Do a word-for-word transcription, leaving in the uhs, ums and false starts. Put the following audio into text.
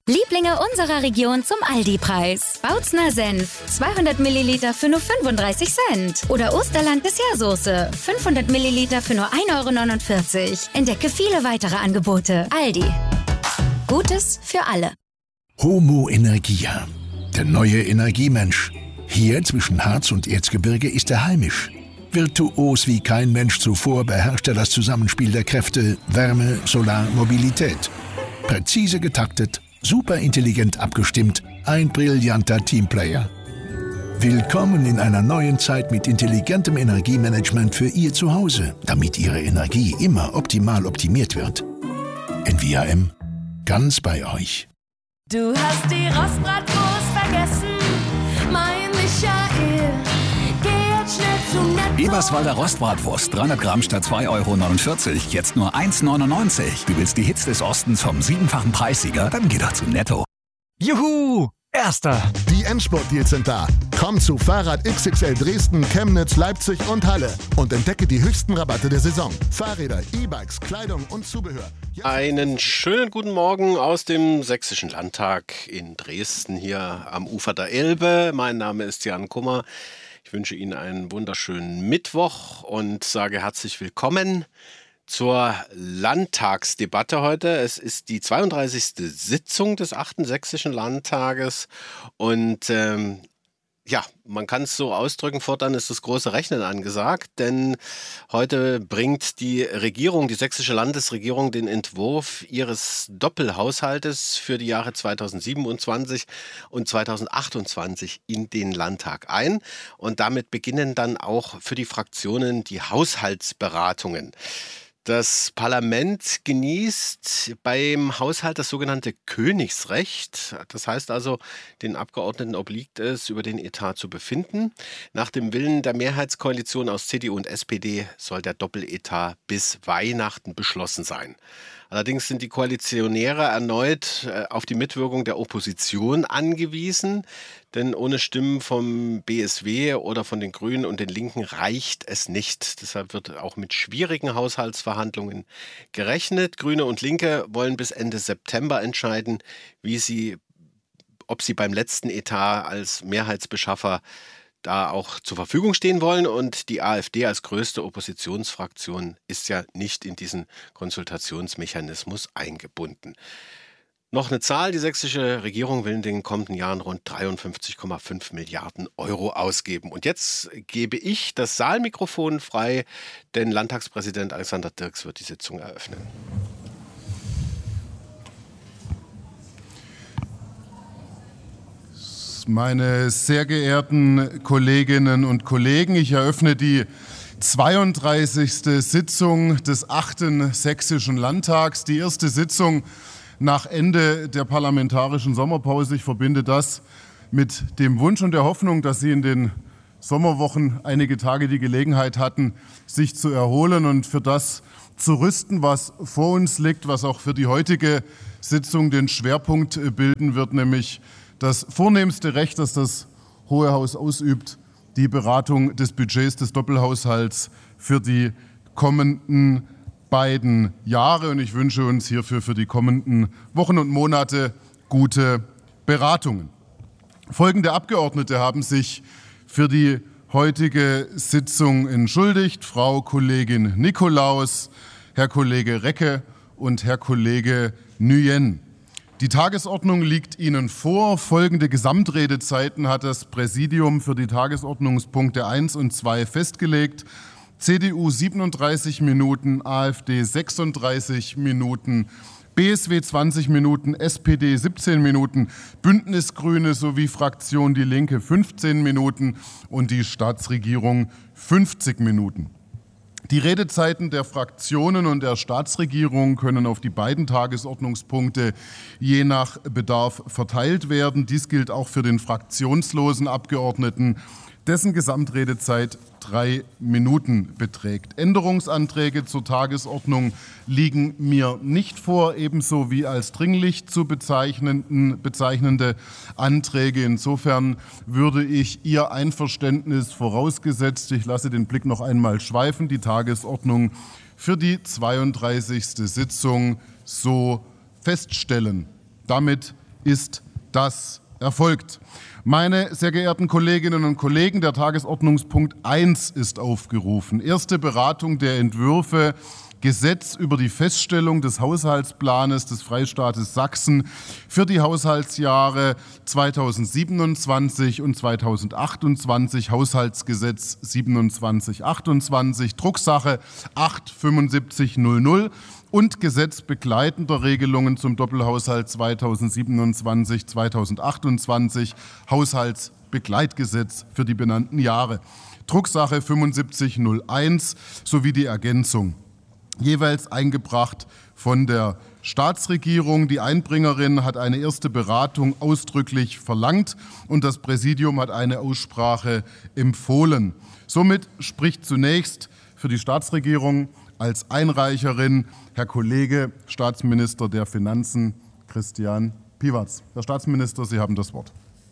Lieblinge unserer Region zum Aldi-Preis. Bautzner Senf, zweihundert Milliliter für nur fünfunddreißig Cent. Oder Osterland Dessertsoße, fünfhundert Milliliter für nur ein Euro neunundvierzig. Entdecke viele weitere Angebote. Aldi. Gutes für alle. Homo Energia, der neue Energiemensch. Hier zwischen Harz und Erzgebirge ist er heimisch. Virtuos wie kein Mensch zuvor beherrscht er das Zusammenspiel der Kräfte Wärme, Solar, Mobilität. Präzise getaktet, super intelligent abgestimmt, ein brillanter Teamplayer. Willkommen in einer neuen Zeit mit intelligentem Energiemanagement für Ihr Zuhause, damit Ihre Energie immer optimal optimiert wird. N V A M, ganz bei euch. Du hast die Rostbratwurst vergessen, mein Michael. Geh jetzt schnell zum Netto. Eberswalder Rostbratwurst, dreihundert Gramm statt zwei Euro neunundvierzig, jetzt nur eins neunundneunzig. Du willst die Hits des Ostens vom siebenfachen Preissieger? Dann geh doch zum Netto. Juhu! Erster! Die Endspurt-Deals sind da. Komm zu Fahrrad X X L Dresden, Chemnitz, Leipzig und Halle und entdecke die höchsten Rabatte der Saison. Fahrräder, E-Bikes, Kleidung und Zubehör. Ja. Einen schönen guten Morgen aus dem Sächsischen Landtag in Dresden hier am Ufer der Elbe. Mein Name ist Jan Kummer. Ich wünsche Ihnen einen wunderschönen Mittwoch und sage herzlich willkommen zur Landtagsdebatte heute. Es ist die zweiunddreißigste Sitzung des achten Sächsischen Landtages und ähm, ja, man kann es so ausdrücken, fortan ist das große Rechnen angesagt, denn heute bringt die Regierung, die sächsische Landesregierung, den Entwurf ihres Doppelhaushaltes für die Jahre zweitausendsiebenundzwanzig und zweitausendachtundzwanzig in den Landtag ein. Und damit beginnen dann auch für die Fraktionen die Haushaltsberatungen. Das Parlament genießt beim Haushalt das sogenannte Königsrecht. Das heißt also, den Abgeordneten obliegt es, über den Etat zu befinden. Nach dem Willen der Mehrheitskoalition aus C D U und S P D soll der Doppeletat bis Weihnachten beschlossen sein. Allerdings sind die Koalitionäre erneut auf die Mitwirkung der Opposition angewiesen, denn ohne Stimmen vom B S W oder von den Grünen und den Linken reicht es nicht. Deshalb wird auch mit schwierigen Haushaltsverhandlungen gerechnet. Grüne und Linke wollen bis Ende September entscheiden, wie sie, ob sie beim letzten Etat als Mehrheitsbeschaffer da auch zur Verfügung stehen wollen. Und die AfD als größte Oppositionsfraktion ist ja nicht in diesen Konsultationsmechanismus eingebunden. Noch eine Zahl, die sächsische Regierung will in den kommenden Jahren rund dreiundfünfzig Komma fünf Milliarden Euro ausgeben. Und jetzt gebe ich das Saalmikrofon frei, denn Landtagspräsident Alexander Dirks wird die Sitzung eröffnen. Meine sehr geehrten Kolleginnen und Kollegen, ich eröffne die zweiunddreißigste Sitzung des achten Sächsischen Landtags, die erste Sitzung nach Ende der parlamentarischen Sommerpause. Ich verbinde das mit dem Wunsch und der Hoffnung, dass Sie in den Sommerwochen einige Tage die Gelegenheit hatten, sich zu erholen und für das zu rüsten, was vor uns liegt, was auch für die heutige Sitzung den Schwerpunkt bilden wird, nämlich das vornehmste Recht, das das Hohe Haus ausübt, die Beratung des Budgets des Doppelhaushalts für die kommenden beiden Jahre. Und ich wünsche uns hierfür für die kommenden Wochen und Monate gute Beratungen. Folgende Abgeordnete haben sich für die heutige Sitzung entschuldigt: Frau Kollegin Nikolaus, Herr Kollege Recke und Herr Kollege Nguyen. Die Tagesordnung liegt Ihnen vor. Folgende Gesamtredezeiten hat das Präsidium für die Tagesordnungspunkte eins und zwei festgelegt. C D U siebenunddreißig Minuten, AfD sechsunddreißig Minuten, B S W zwanzig Minuten, S P D siebzehn Minuten, Bündnis Grüne sowie Fraktion Die Linke fünfzehn Minuten und die Staatsregierung fünfzig Minuten. Die Redezeiten der Fraktionen und der Staatsregierung können auf die beiden Tagesordnungspunkte je nach Bedarf verteilt werden. Dies gilt auch für den fraktionslosen Abgeordneten, dessen Gesamtredezeit drei Minuten beträgt. Änderungsanträge zur Tagesordnung liegen mir nicht vor, ebenso wie als dringlich zu bezeichnenden, bezeichnende Anträge. Insofern würde ich Ihr Einverständnis vorausgesetzt, ich lasse den Blick noch einmal schweifen, die Tagesordnung für die zweiunddreißigste Sitzung so feststellen. Damit ist das erfolgt. Meine sehr geehrten Kolleginnen und Kollegen, der Tagesordnungspunkt eins ist aufgerufen. Erste Beratung der Entwürfe Gesetz über die Feststellung des Haushaltsplanes des Freistaates Sachsen für die Haushaltsjahre zweitausendsiebenundzwanzig und zweitausendachtundzwanzig, Haushaltsgesetz siebenundzwanzig achtundzwanzig, Drucksache acht fünfundsiebzig null null und Gesetz begleitender Regelungen zum Doppelhaushalt zweitausendsiebenundzwanzig zweitausendachtundzwanzig, Haushaltsbegleitgesetz für die benannten Jahre. Drucksache fünfundsiebzig null eins sowie die Ergänzung. Jeweils eingebracht von der Staatsregierung. Die Einbringerin hat eine erste Beratung ausdrücklich verlangt und das Präsidium hat eine Aussprache empfohlen. Somit spricht zunächst für die Staatsregierung als Einreicherin Herr Kollege Staatsminister der Finanzen Christian Piewatz. Herr Staatsminister, Sie haben das Wort.